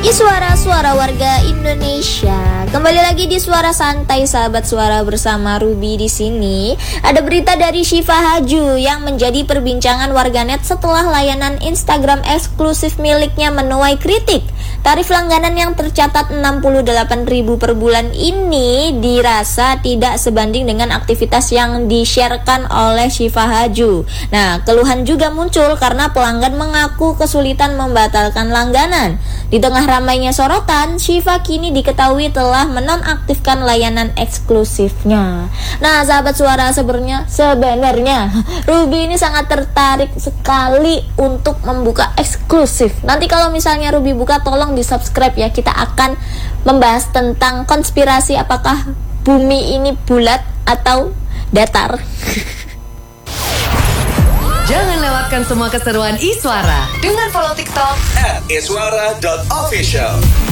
Iswara, suara warga Indonesia. Kembali lagi di Suara Santai, sahabat Suara, bersama Ruby di sini. Ada berita dari Syifa Haju yang menjadi perbincangan warganet setelah layanan Instagram eksklusif miliknya menuai kritik. Tarif langganan yang tercatat 68.000 per bulan ini dirasa tidak sebanding dengan aktivitas yang di-sharekan oleh Syifa Haju. Nah, keluhan juga muncul karena pelanggan mengaku kesulitan membatalkan langganan. Di tengah ramainya sorotan, Syifa kini diketahui telah menonaktifkan layanan eksklusifnya. Nah, sahabat Suara, sebenarnya Ruby ini sangat tertarik sekali untuk membuka eksklusif. Nanti kalau misalnya Ruby buka, tolong di subscribe ya. Kita akan membahas tentang konspirasi, apakah bumi ini bulat atau datar. Jangan lewatkan semua keseruan Iswara dengan follow TikTok @iswara.official.